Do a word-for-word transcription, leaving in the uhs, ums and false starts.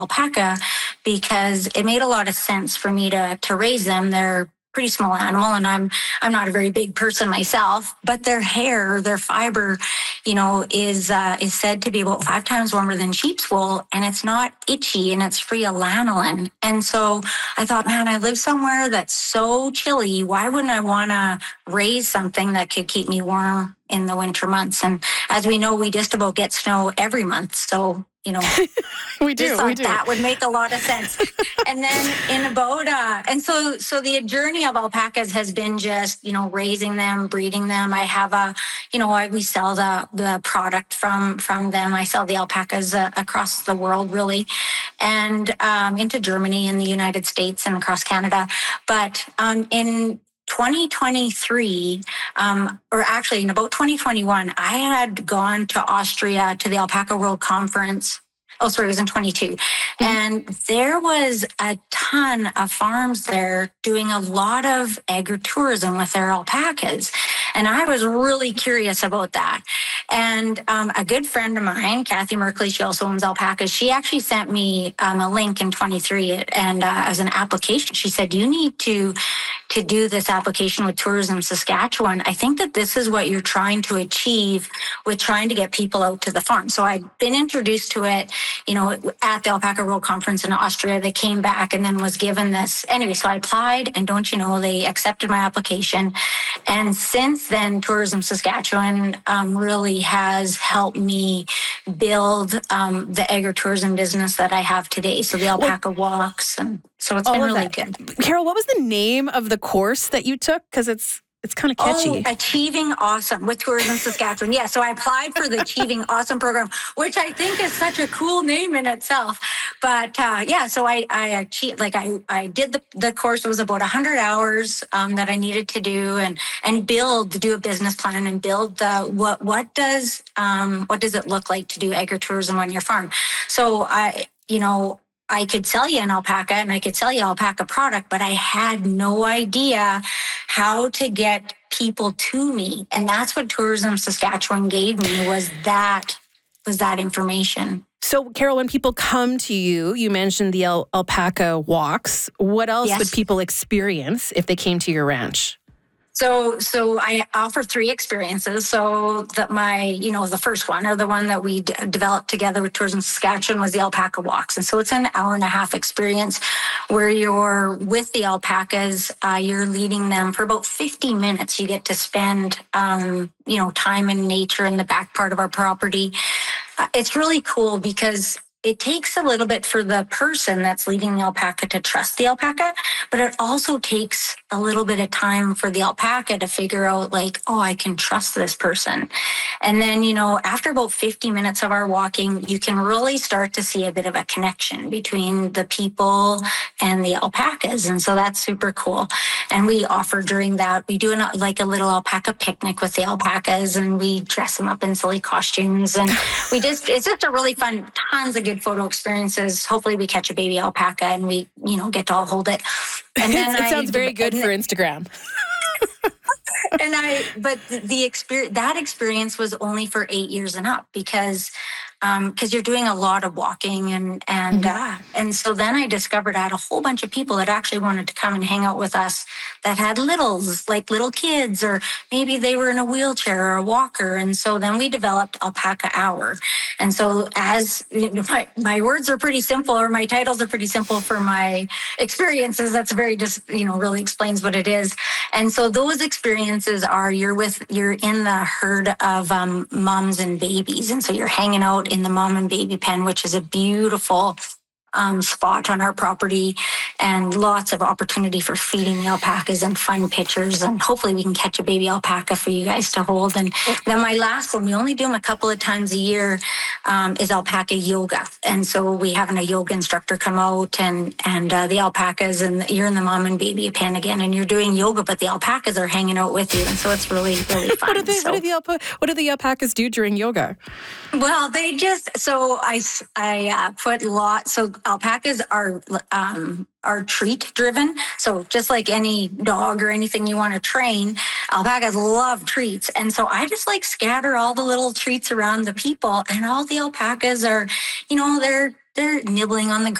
alpaca because it made a lot of sense for me to to raise them. They're pretty small animal, and I'm I'm not a very big person myself, but their hair, their fiber, you know, is uh, is said to be about five times warmer than sheep's wool, and it's not itchy and it's free of lanolin. And so I thought, man, I live somewhere that's so chilly. Why wouldn't I want to raise something that could keep me warm in the winter months? And as we know, we just about get snow every month, so you know, we do. Just thought we do. That would make a lot of sense. And then in about, uh, and so, so the journey of alpacas has been just, you know, raising them, breeding them. I have a, you know, I, we sell the the product from from them. I sell the alpacas uh, across the world, really, and um, into Germany and the United States and across Canada. But um, in twenty twenty-three, um, or actually in about twenty twenty-one, I had gone to Austria to the Alpaca World Conference. Oh, sorry, it was in twenty-two. Mm-hmm. And there was a ton of farms there doing a lot of agritourism with their alpacas. And I was really curious about that. And um, a good friend of mine, Kathy Merkley, she also owns alpacas. She actually sent me um, a link in twenty-three and uh, as an application. She said, you need to to do this application with Tourism Saskatchewan. I think that this is what you're trying to achieve with trying to get people out to the farm. So I'd been introduced to it, you know, at the Alpaca World Conference in Austria. They came back and then was given this. Anyway, so I applied, and don't you know, they accepted my application. And since then, Tourism Saskatchewan um, really has helped me build um, the agritourism business that I have today. So the alpaca well, walks, and so it's been really good. Carol, what was the name of the course that you took? Because it's It's kind of catchy. Oh, Achieving Awesome with Tourism Saskatchewan. Yeah, so I applied for the Achieving Awesome program, which I think is such a cool name in itself. But uh, yeah, so I I achieved, like I, I did the, the course. It was about one hundred hours um, that I needed to do and and build, to do a business plan and build the, what what does um, what does it look like to do agritourism on your farm. So I, you know, I could sell you an alpaca and I could sell you alpaca product, but I had no idea how to get people to me. And that's what Tourism Saskatchewan gave me, was that was that information. So, Carol, when people come to you, you mentioned the al- alpaca walks. What else Yes. would people experience if they came to your ranch? So, so I offer three experiences. So that my, you know, the first one, or the one that we d- developed together with Tourism Saskatchewan, was the alpaca walks. And so it's an hour and a half experience where you're with the alpacas. Uh, you're leading them for about fifty minutes. You get to spend, um, you know, time in nature in the back part of our property. Uh, it's really cool because it takes a little bit for the person that's leading the alpaca to trust the alpaca, but it also takes a little bit of time for the alpaca to figure out, like, oh, I can trust this person. And then, you know, after about fifty minutes of our walking, you can really start to see a bit of a connection between the people and the alpacas. And so that's super cool. And we offer during that, we do an, like a little alpaca picnic with the alpacas, and we dress them up in silly costumes. And we just, it's just a really fun, tons of good photo experiences. Hopefully we catch a baby alpaca and we, you know, get to all hold it. And then it I, sounds very good for Instagram. and I, but the experience, that experience was only for eight years and up, because um, because you're doing a lot of walking, and and mm-hmm. uh, and so then I discovered I had a whole bunch of people that actually wanted to come and hang out with us that had littles, like little kids, or maybe they were in a wheelchair or a walker. And so then we developed Alpaca Hour. And so as you know, my, my words are pretty simple, or my titles are pretty simple for my experiences. That's very just, you know, really explains what it is. And so those experiences are, you're with, you're in the herd of um, moms and babies. And so you're hanging out in the mom and baby pen, which is a beautiful um, spot on our property, and lots of opportunity for feeding the alpacas and fun pictures. And hopefully we can catch a baby alpaca for you guys to hold. And then my last one, we only do them a couple of times a year, um, is alpaca yoga. And so we have a yoga instructor come out, and and uh, the alpacas, and you're in the mom and baby pen again, and you're doing yoga, but the alpacas are hanging out with you. And so it's really, really fun. what, do they, so, what, do the alpa- what do the alpacas do during yoga? Well, they just, so I, I uh, put lots, so alpacas are um, are treat driven. So just like any dog or anything you want to train, alpacas love treats. And so I just like scatter all the little treats around the people, and all the alpacas are, you know, they're they're nibbling on the